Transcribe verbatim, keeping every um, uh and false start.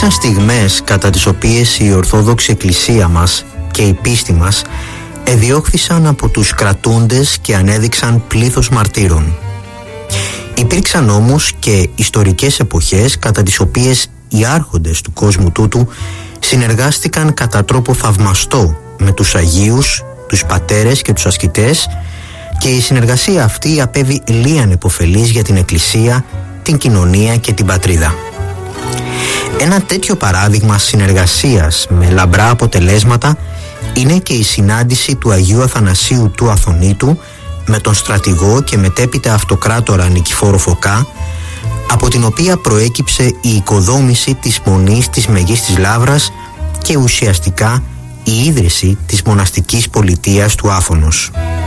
Υπήρξαν στιγμές κατά τις οποίες η Ορθόδοξη Εκκλησία μας και η πίστη μας εδιώχθησαν από τους κρατούντες και ανέδειξαν πλήθος μαρτύρων. Υπήρξαν όμως και ιστορικές εποχές κατά τις οποίες οι άρχοντες του κόσμου τούτου συνεργάστηκαν κατά τρόπο θαυμαστό με τους Αγίους, τους πατέρες και τους ασκητές, και η συνεργασία αυτή απέβη λίαν επωφελής για την Εκκλησία, την κοινωνία και την πατρίδα. Ένα τέτοιο παράδειγμα συνεργασίας με λαμπρά αποτελέσματα είναι και η συνάντηση του Αγίου Αθανασίου του Αθωνίτου με τον στρατηγό και μετέπειτα αυτοκράτορα Νικηφόρο Φωκά, από την οποία προέκυψε η οικοδόμηση της Μονής της Μεγίστης Λαύρας και ουσιαστικά η ίδρυση της μοναστικής πολιτείας του Άφωνος.